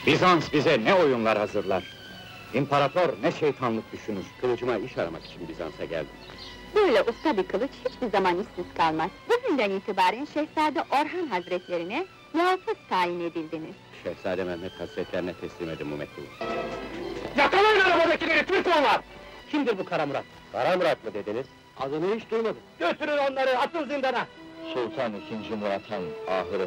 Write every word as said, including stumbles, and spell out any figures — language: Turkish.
Bizans bize ne oyunlar hazırlar? İmparator ne şeytanlık düşünür. Kılıcıma iş aramak için Bizans'a geldim. Böyle usta bir kılıç hiçbir zaman işsiz kalmaz. Bugünden itibaren Şehzade Orhan Hazretlerine muhafız tayin edildiniz. Şehzade Mehmet Hazretlerine teslim edin bu mektubu. Yakalayın arabadakileri, Türk onlar! Kimdir bu Kara Murat? Kara Murat mı dediniz? Adını hiç duymadım. Götürün onları, atın zindana! Sultan ikinci Murat Han, ahırı